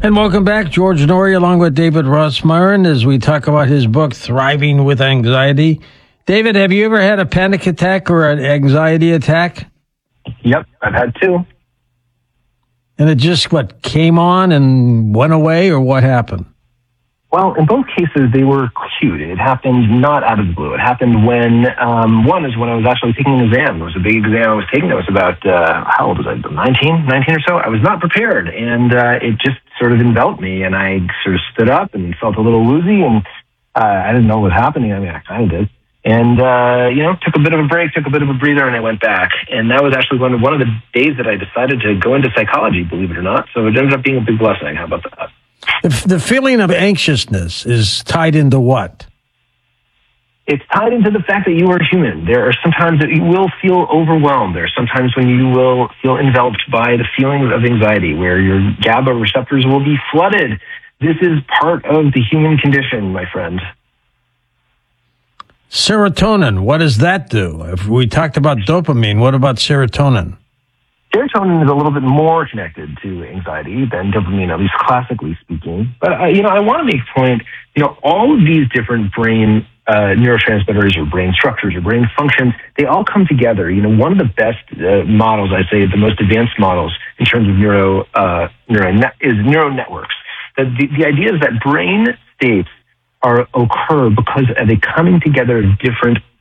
And welcome back, George Noory, along with David Ross Myron, as we talk about his book, Thriving with Anxiety. David, have you ever had a panic attack or an anxiety attack? Yep, I've had two. And it just, came on and went away, or what happened? Well, in both cases, they were acute. It happened not out of the blue. It happened when I was actually taking an exam. It was a big exam I was taking. I was about, how old was I, 19 or so? I was not prepared, and it just sort of enveloped me, and I sort of stood up and felt a little woozy, and I didn't know what was happening. I mean, I kind of did. And, took a bit of a break, took a bit of a breather, and I went back. And that was actually one of the days that I decided to go into psychology, believe it or not. So it ended up being a big blessing. How about that? The feeling of anxiousness is tied into what? It's tied into the fact that you are human. There are sometimes that you will feel overwhelmed. There are sometimes when you will feel enveloped by the feelings of anxiety, where your GABA receptors will be flooded. This is part of the human condition, my friend. Serotonin, what does that do? If we talked about dopamine, what about serotonin? Serotonin is a little bit more connected to anxiety than dopamine, at least classically speaking. But, I want to make a point, all of these different brain neurotransmitters or brain structures or brain functions, they all come together. One of the best models, I'd say the most advanced models in terms of is neural networks. The idea is that brain states occur because of a coming together of different